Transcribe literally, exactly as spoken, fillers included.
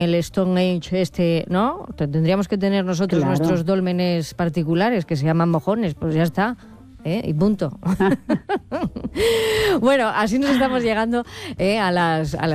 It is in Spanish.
el Stone Age este, ¿no? Tendríamos que tener nosotros Claro. nuestros dólmenes particulares que se llaman mojones, pues ya está. ¿Eh? Y punto. Bueno, así nos estamos llegando eh, a las... A las